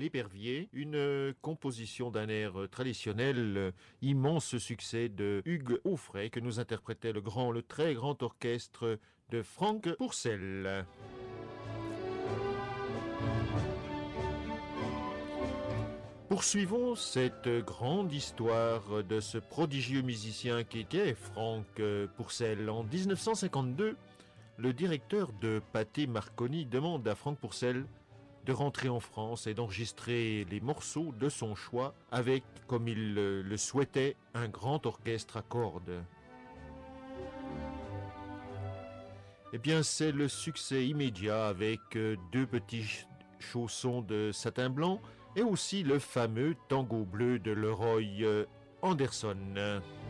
L'Épervier, une composition d'un air traditionnel, immense succès de Hugues Aufray que nous interprétait le très grand orchestre de Franck Pourcel. Poursuivons cette grande histoire de ce prodigieux musicien qui était Franck Pourcel. En 1952, le directeur de Pathé Marconi demande à Franck Pourcel de rentrer en France et d'enregistrer les morceaux de son choix avec, comme il le souhaitait, un grand orchestre à cordes. Eh bien, c'est le succès immédiat avec deux petits chaussons de satin blanc et aussi le fameux tango bleu de Leroy Anderson.